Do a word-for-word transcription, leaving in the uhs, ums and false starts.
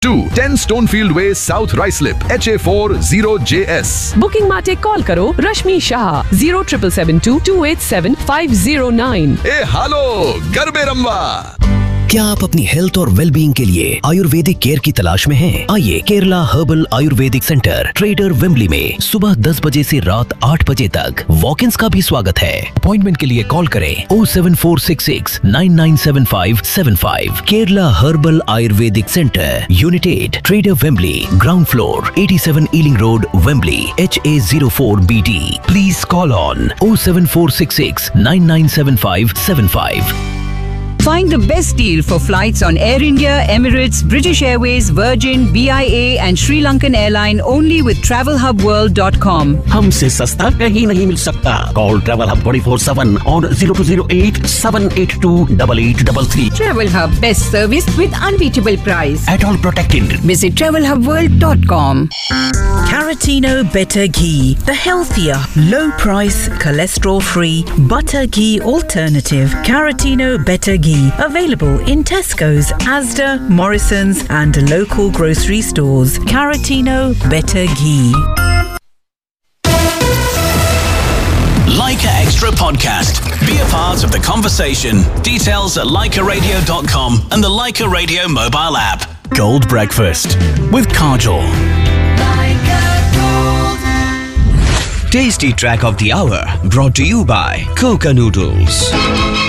To ten Stonefield Way, South Ruislip, H A four zero J S. Booking માટે call करो रश्मि Shah zero seven seven two two eight seven five zero nine. ए हालो गरबे रंबा। क्या आप अपनी health और wellbeing के लिए Ayurvedic care की तलाश में हैं? आइए Kerala herbal Ayurvedic centre trader Wembley में सुबह दस बजे से रात आठ बजे तक वॉक-इन्स का भी स्वागत है। अपॉइंटमेंट के लिए कॉल करें oh seven four six six nine nine seven five seven five। Kerala herbal Ayurvedic centre, unit eight, trader Wembley, ground floor, eighty-seven ailing road, Wembley, H A zero four B D। Please call on oh seven four six six nine nine seven five seven five। Find the best deal for flights on Air India, Emirates, British Airways, Virgin, B I A and Sri Lankan Airline only with travel hub world dot com. हमसे सस्ता कहीं नहीं मिल सकता। Call Travel Hub twenty-four seven on zero two zero eight seven eight two eight eight three three. Travel Hub, best service with unbeatable price. At all protected. Visit travel hub world dot com. Caratino Better Ghee, the healthier, low price, cholesterol free butter ghee alternative. Caratino Better Ghee. Available in Tesco's, Asda, Morrison's and local grocery stores. Caratino Better Ghee. Leica Extra Podcast. Be a part of the conversation. Details at leica radio dot com and the Leica Radio mobile app. Gold Breakfast with Kajol. Tasty track of the hour brought to you by Coca Noodles.